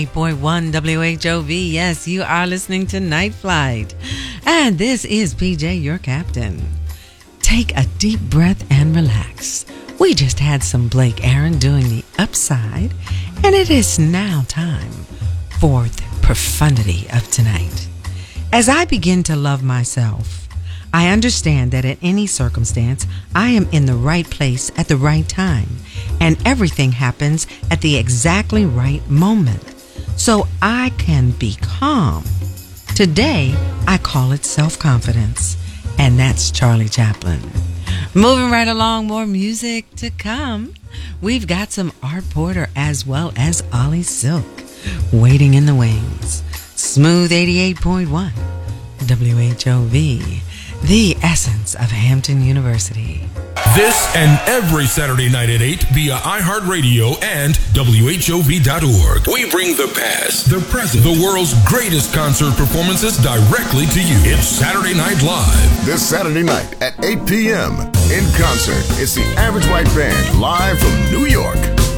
8.1 WHOV. Yes, you are listening to Night Flight. And this is PJ, your captain. Take a deep breath and relax. We just had some Blake Aaron doing the upside, and it is now time for the profundity of tonight. As I begin to love myself, I understand that in any circumstance, I am in the right place at the right time, and everything happens at the exactly right moment, so I can be calm. Today, I call it self-confidence, and that's Charlie Chaplin. Moving right along, more music to come. We've got some Art Porter as well as Ollie Silk waiting in the wings. Smooth 88.1 WHOV, the essence of Hampton University. This and every Saturday night at 8 via iHeartRadio and WHOV.org. We bring the past, the present, the world's greatest concert performances directly to you. It's Saturday Night Live. This Saturday night at 8 p.m. in concert, it's the Average White Band live from New York.